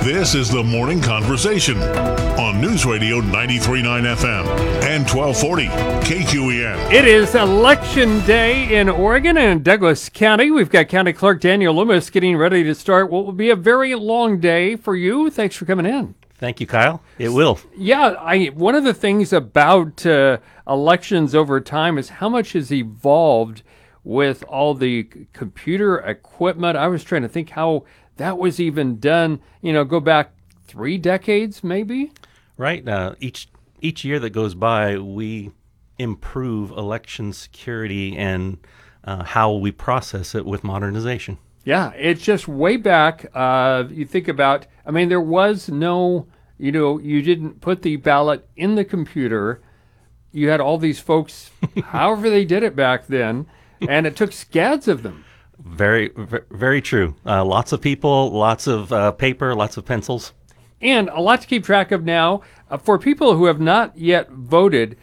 This is the Morning Conversation on News Radio 93.9 FM and 1240 KQEN. It is Election Day in Oregon and Douglas County. We've got County Clerk Daniel Loomis getting ready to start what will be a very long day for you. Thanks for coming in. Thank you, Kyle. It will. Yeah, one of the things about elections over time is how much has evolved with all the computer equipment. I was trying to think how that was even done, go back 3 decades maybe? Right. Each year that goes by, we improve election security and how we process it with modernization. Yeah, it's just way back. You think about, there was no, you didn't put the ballot in the computer. You had all these folks, however they did it back then, and it took scads of them. Very, very true. Lots of people, lots of paper, lots of pencils. And a lot to keep track of now. For people who have not yet voted,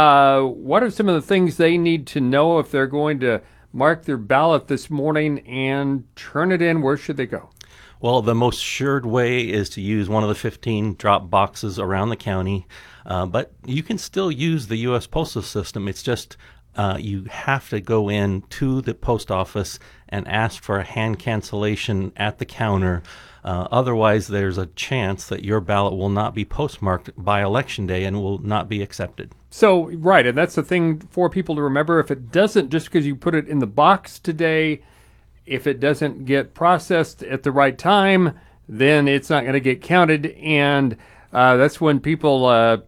what are some of the things they need to know if they're going to mark their ballot this morning and turn it in? Where should they go? Well, the most assured way is to use one of the 15 drop boxes around the county, but you can still use the U.S. Postal System. It's just you have to go in to the post office and ask for a hand cancellation at the counter. Otherwise, there's a chance that your ballot will not be postmarked by Election Day and will not be accepted. So, right, and that's the thing for people to remember. If it doesn't, just because you put it in the box today, if it doesn't get processed at the right time, then it's not going to get counted. And that's when people,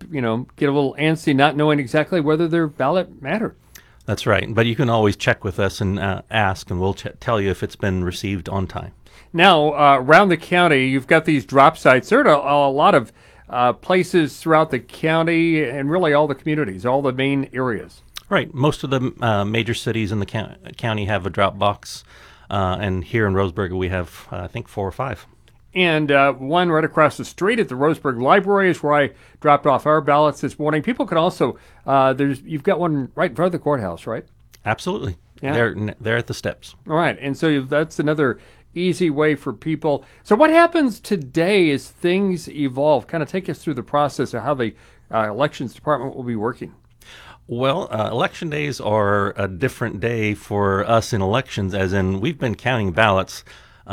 get a little antsy, not knowing exactly whether their ballot mattered. That's right. But you can always check with us and ask, and we'll tell you if it's been received on time. Now, around the county, you've got these drop sites. There are a lot of places throughout the county and really all the communities, all the main areas. Right. Most of the major cities in the county have a drop box. And here in Roseburg, we have, I think, 4 or 5. And one right across the street at the Roseburg Library is where I dropped off our ballots this morning. People can also, you've got one right in front of the courthouse, right? Absolutely. Yeah. They're at the steps. All right. And so that's another easy way for people. So what happens today as things evolve? Kind of take us through the process of how the elections department will be working. Well, election days are a different day for us in elections, as in we've been counting ballots.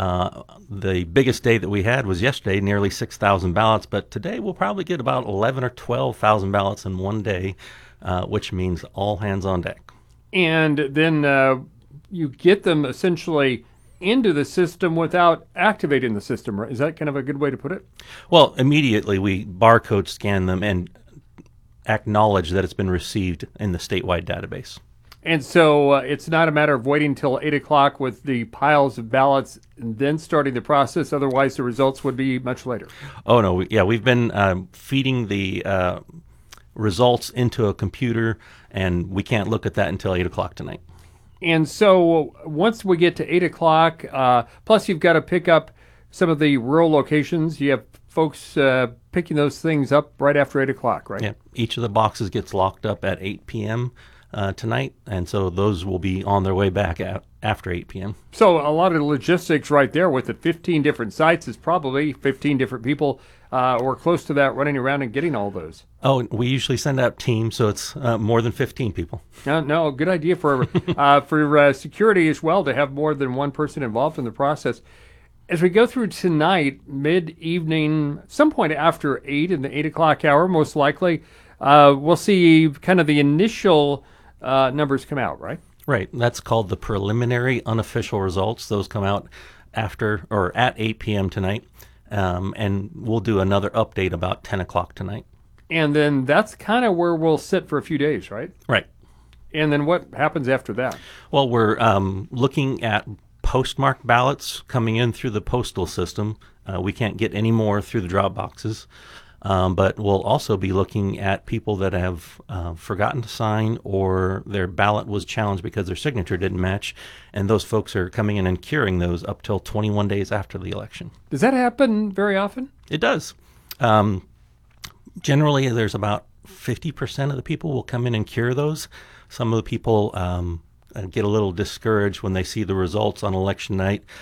The biggest day that we had was yesterday, nearly 6,000 ballots, but today we'll probably get about 11 or 12,000 ballots in one day, which means all hands on deck. And then you get them essentially into the system without activating the system, right? Is that kind of a good way to put it? Well, immediately we barcode scan them and acknowledge that it's been received in the statewide database. And so it's not a matter of waiting till 8 o'clock with the piles of ballots and then starting the process. Otherwise, the results would be much later. Oh, no. We've been feeding the results into a computer, and we can't look at that until 8 o'clock tonight. And so once we get to 8 o'clock, plus you've got to pick up some of the rural locations. You have folks picking those things up right after 8 o'clock, right? Yeah. Each of the boxes gets locked up at 8 p.m. Tonight, and so those will be on their way back after 8 p.m. So a lot of the logistics right there with the 15 different sites is probably 15 different people or close to that running around and getting all those. Oh, we usually send out teams, so it's more than 15 people. No, good idea for security as well to have more than one person involved in the process. As we go through tonight, mid-evening, some point after 8 in the 8 o'clock hour, most likely, we'll see kind of the initial numbers come out, right? Right. That's called the preliminary unofficial results. Those come out after or at 8 p.m. tonight, and we'll do another update about 10 o'clock tonight. And then that's kind of where we'll sit for a few days, right? Right. And then what happens after that? Well, we're looking at postmarked ballots coming in through the postal system. We can't get any more through the drop boxes. But we'll also be looking at people that have forgotten to sign or their ballot was challenged because their signature didn't match, and those folks are coming in and curing those up till 21 days after the election. Does that happen very often? It does. Generally, there's about 50% of the people will come in and cure those. Some of the people get a little discouraged when they see the results on election night.